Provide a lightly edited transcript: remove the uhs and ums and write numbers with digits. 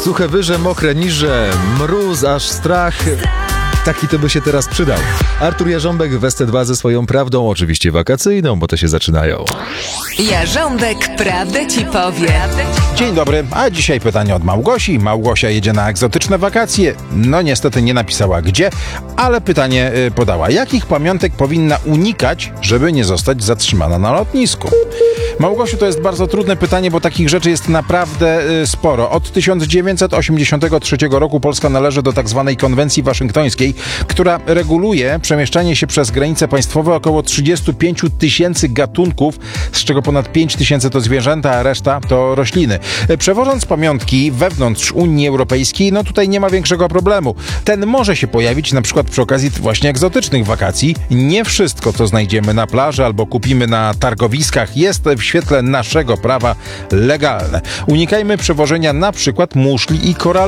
Suche wyże, mokre niże, mróz, aż strach. Taki to by się teraz przydał. Artur Jarząbek w SC2 ze swoją prawdą, oczywiście wakacyjną, bo to się zaczynają. Jarząbek prawdę ci powie. Dzień dobry, a dzisiaj pytanie od Małgosi. Małgosia jedzie na egzotyczne wakacje. No niestety nie napisała gdzie, ale pytanie podała. Jakich pamiątek powinna unikać, żeby nie zostać zatrzymana na lotnisku? Małgosiu, to jest bardzo trudne pytanie, bo takich rzeczy jest naprawdę sporo. Od 1983 roku Polska należy do tzw. konwencji waszyngtońskiej, która reguluje przemieszczanie się przez granice państwowe około 35 tysięcy gatunków, z czego ponad 5 tysięcy to zwierzęta, a reszta to rośliny. Przewożąc pamiątki wewnątrz Unii Europejskiej, no tutaj nie ma większego problemu. Ten może się pojawić na przykład przy okazji właśnie egzotycznych wakacji. Nie wszystko, co znajdziemy na plaży albo kupimy na targowiskach, jest w świetle naszego prawa legalne. Unikajmy przewożenia na przykład muszli i korali.